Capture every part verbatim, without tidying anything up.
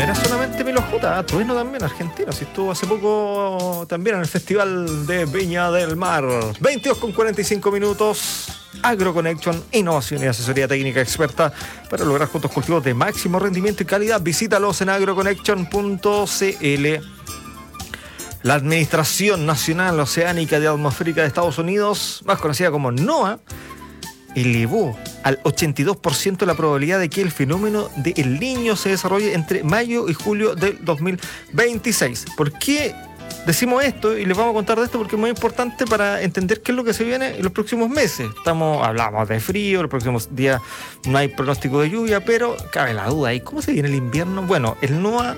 no era solamente Milo J, Trueno también, argentino. Si estuvo hace poco también en el Festival de Viña del Mar. veintidós con cuarenta y cinco minutos. AgroConnection, innovación y asesoría técnica experta para lograr juntos cultivos de máximo rendimiento y calidad. Visítalos en agroconnection punto c l. La Administración Nacional Oceánica y Atmosférica de Estados Unidos, más conocida como NOAA, elevó al ochenta y dos por ciento la probabilidad de que el fenómeno de El Niño se desarrolle entre mayo y julio del dos mil veintiséis. ¿Por qué decimos esto? Y les vamos a contar de esto porque es muy importante para entender qué es lo que se viene en los próximos meses. Estamos, hablamos de frío, los próximos días no hay pronóstico de lluvia, pero cabe la duda, ¿y cómo se viene el invierno? Bueno, el NOAA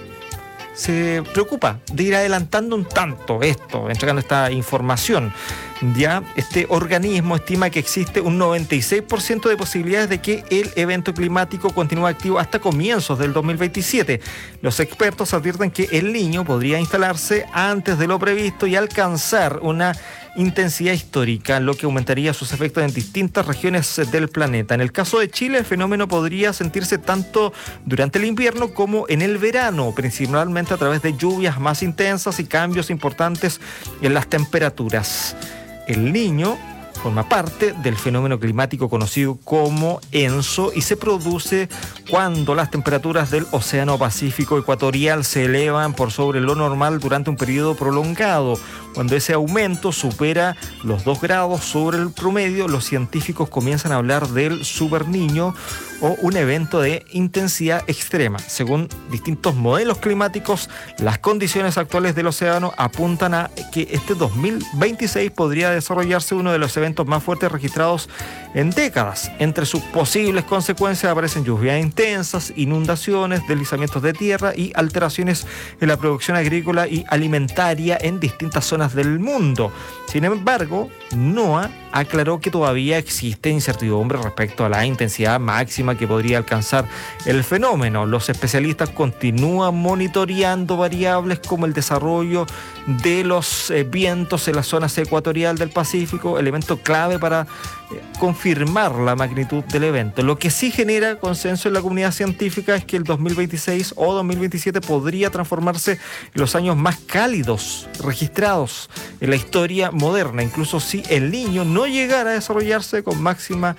se preocupa de ir adelantando un tanto esto, entregando esta información. Ya este organismo estima que existe un noventa y seis por ciento de posibilidades de que el evento climático continúe activo hasta comienzos del dos mil veintisiete. Los expertos advierten que El Niño podría instalarse antes de lo previsto y alcanzar una intensidad histórica, lo que aumentaría sus efectos en distintas regiones del planeta. En el caso de Chile, el fenómeno podría sentirse tanto durante el invierno como en el verano, principalmente a través de lluvias más intensas y cambios importantes en las temperaturas. El Niño forma parte del fenómeno climático conocido como ENSO y se produce cuando las temperaturas del Océano Pacífico ecuatorial se elevan por sobre lo normal durante un periodo prolongado. Cuando ese aumento supera los dos grados sobre el promedio, los científicos comienzan a hablar del superniño o un evento de intensidad extrema. Según distintos modelos climáticos, las condiciones actuales del océano apuntan a que este dos mil veintiséis podría desarrollarse uno de los eventos más fuertes registrados en décadas. Entre sus posibles consecuencias aparecen lluvias intensas, inundaciones, deslizamientos de tierra y alteraciones en la producción agrícola y alimentaria en distintas zonas del mundo. Sin embargo, NOAA aclaró que todavía existe incertidumbre respecto a la intensidad máxima que podría alcanzar el fenómeno. Los especialistas continúan monitoreando variables como el desarrollo de los eh, vientos en la zona ecuatorial del Pacífico, elemento clave para eh, confirmar la magnitud del evento. Lo que sí genera consenso en la comunidad científica es que el dos mil veintiséis o dos mil veintisiete podría transformarse en los años más cálidos registrados en la historia moderna, incluso si El Niño no llegara a desarrollarse con máxima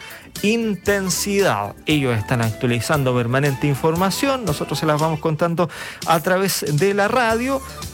intensidad. Ellos están actualizando permanente información, nosotros se las vamos contando a través de la radio.